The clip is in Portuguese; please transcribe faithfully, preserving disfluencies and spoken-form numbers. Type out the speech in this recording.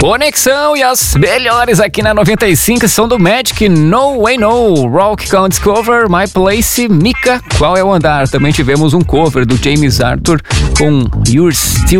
Conexão e as melhores aqui na noventa e cinco são do Magic, No Way No, Rock Counts Cover, My Place, Mika, Qual é o Andar? Também tivemos um cover do James Arthur com You're Still